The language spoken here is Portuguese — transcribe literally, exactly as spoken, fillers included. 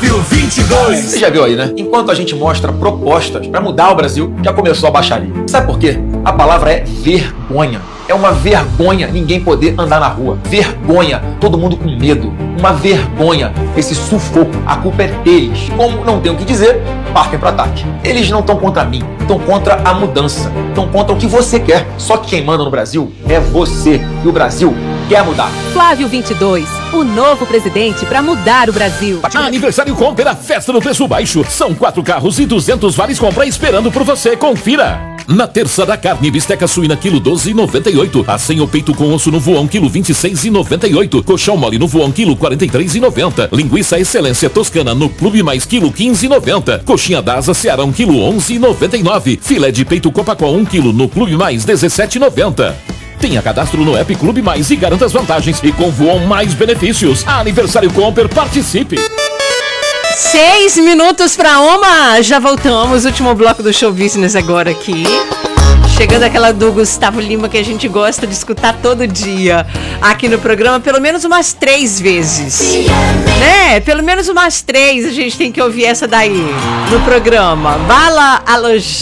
Flávio vinte e dois. Você já viu aí, né? Enquanto a gente mostra propostas pra mudar o Brasil, já começou a baixaria. Sabe por quê? A palavra é vergonha. É uma vergonha ninguém poder andar na rua. Vergonha, todo mundo com medo. Uma vergonha, esse sufoco. A culpa é deles. Como não tem o que dizer, partem para ataque. Eles não estão contra mim, estão contra a mudança. Estão contra o que você quer. Só que quem manda no Brasil é você. E o Brasil quer mudar. Flávio vinte e dois, o novo presidente para mudar o Brasil. Aniversário Comper, a festa do preço baixo. São quatro carros e duzentos vales compra esperando por você. Confira. Na terça da carne, bisteca suína quilo doze e noventa e oito. Acém ou peito com osso no voão quilo vinte e seis e noventa e oito. Colchão mole no voão quilo quarenta e três e noventa. Linguiça excelência toscana no Clube Mais quilo quinze e noventa. Coxinha da asa Ceará um quilo onze e noventa e nove. Filé de peito Copacó um quilo no Clube Mais dezessete e noventa. Tenha cadastro no app Clube Mais e garanta as vantagens. E com voão mais benefícios. Aniversário Comper, participe! Seis minutos para uma, já voltamos, último bloco do Show Business agora aqui. Chegando aquela do Gustavo Lima que a gente gosta de escutar todo dia aqui no programa, pelo menos umas três vezes, né? Pelo menos umas três a gente tem que ouvir essa daí no programa. Bala Aloj